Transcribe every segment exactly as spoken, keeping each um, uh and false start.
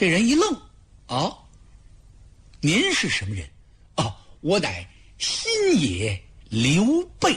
这人一愣，啊，您是什么人？哦，我乃新野刘备。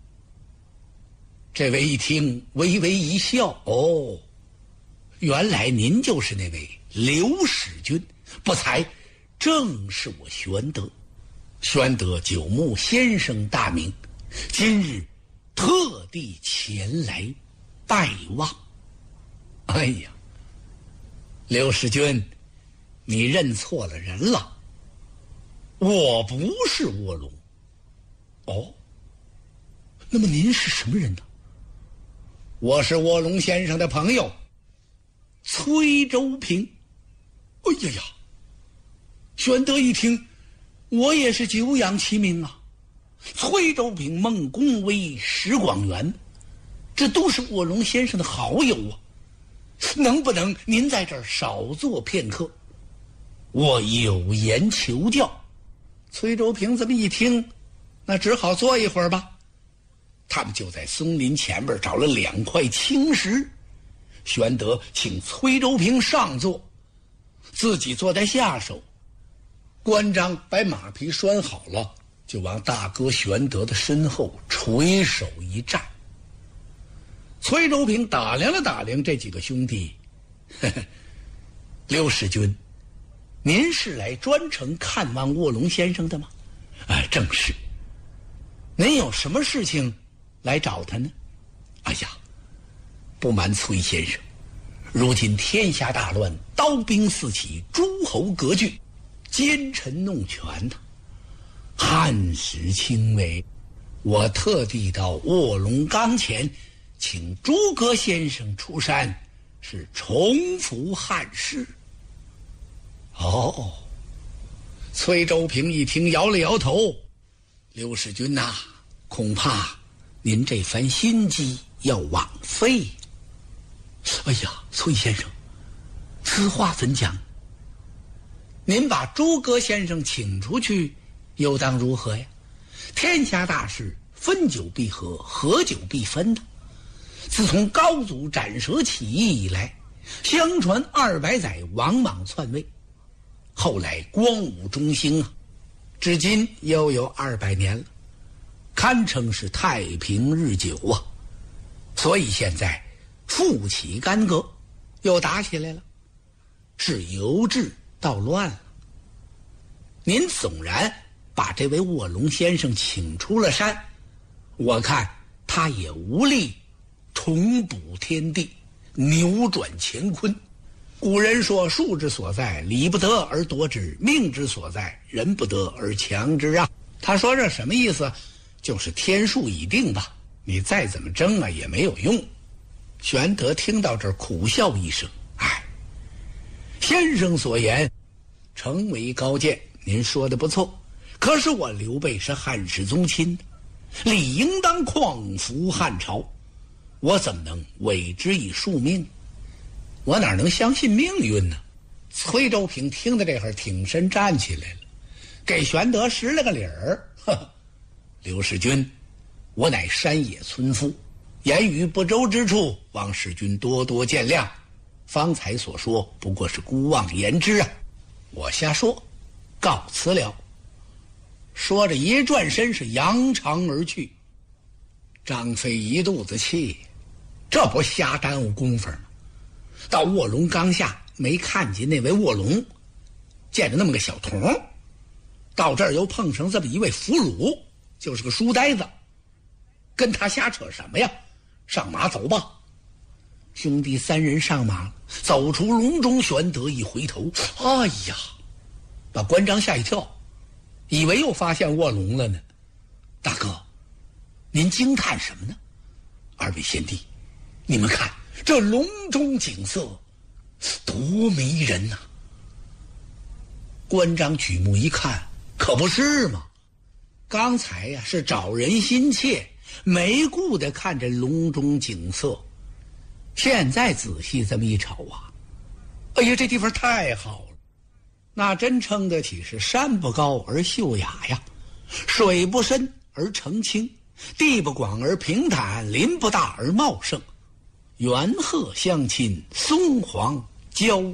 这位一听，微微一笑，哦，原来您就是那位刘使君，不才正是我玄德。玄德久慕先生大名，今日特地前来拜望。哎呀，刘使君，你认错了人了，我不是卧龙。哦，那么您是什么人呢？我是卧龙先生的朋友崔州平。哎呀呀，玄德一听，我也是久仰其名啊，崔州平、孟公威、石广元，这都是卧龙先生的好友啊，能不能您在这儿少坐片刻，我有言求教。崔州平这么一听，那只好坐一会儿吧。他们就在松林前边找了两块青石，玄德请崔州平上座，自己坐在下手。关张把马匹拴好了，就往大哥玄德的身后垂手一站。崔州平打量了打量这几个兄弟，呵呵，刘使君，您是来专程看望卧龙先生的吗？哎，正是。您有什么事情来找他呢？哎呀，不瞒崔先生，如今天下大乱，刀兵四起，诸侯割据，奸臣弄权呐、啊，汉室倾危，我特地到卧龙岗前，请诸葛先生出山，是重扶汉室。哦，崔州平一听，摇了摇头。刘使君呐、啊，恐怕您这番心机要枉费。哎呀，崔先生，此话怎讲？您把诸葛先生请出去，又当如何呀？天下大事，分久必合，合久必分的。自从高祖斩蛇起义以来，相传二百载王莽篡位，后来光武中兴啊，至今又有二百年了，堪称是太平日久啊。所以现在复起干戈，又打起来了，是由治到乱了。您纵然把这位卧龙先生请出了山，我看他也无力重补天地，扭转乾坤。古人说，术之所在，理不得而夺之；命之所在，人不得而强之啊。他说这什么意思？就是天数已定吧，你再怎么争啊也没有用。玄德听到这儿苦笑一声，哎，先生所言诚为高见，您说的不错，可是我刘备是汉室宗亲，理应当匡扶汉朝，我怎么能委之以庶命？我哪能相信命运呢？崔州平听到这会儿挺身站起来了，给玄德施了个礼儿。呵呵，刘使君，我乃山野村夫，言语不周之处，望使君多多见谅。方才所说不过是孤妄言之啊，我瞎说，告辞了。说着一转身是扬长而去。张飞一肚子气，这不瞎耽误功夫吗？到卧龙岗下没看见那位卧龙，见着那么个小童，到这儿又碰上这么一位俘虏，就是个书呆子，跟他瞎扯什么呀？上马走吧。兄弟三人上马了，走出笼中，玄德一回头，哎呀，把关张吓一跳，以为又发现卧龙了呢。大哥，您惊叹什么呢？二位贤弟，你们看这笼中景色多迷人呐、啊！关张举目一看，可不是嘛，刚才呀、啊、是找人心切，没顾得看这笼中景色，现在仔细这么一瞅啊，哎呀，这地方太好了，那真称得起是山不高而秀雅呀，水不深而澄清，地不广而平坦，林不大而茂盛，猿鹤相亲，松黄交